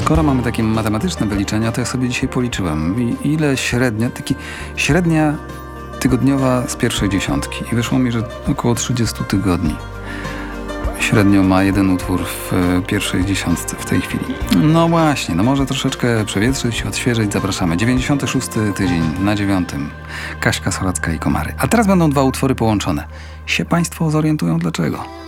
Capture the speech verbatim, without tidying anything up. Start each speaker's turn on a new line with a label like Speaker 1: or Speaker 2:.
Speaker 1: Skoro mamy takie matematyczne wyliczenia, to ja sobie dzisiaj policzyłem, i- ile średnia, taki średnia tygodniowa z pierwszej dziesiątki. I wyszło mi, że około trzydzieści tygodni. Średnio ma jeden utwór w e, pierwszej dziesiątce w tej chwili. No właśnie, no może troszeczkę przewietrzyć, odświeżyć. Zapraszamy. dziewięćdziesiąty szósty tydzień na dziewiątym. Kaśka Soracka i Komary. A teraz będą dwa utwory połączone. Się Państwo zorientują dlaczego.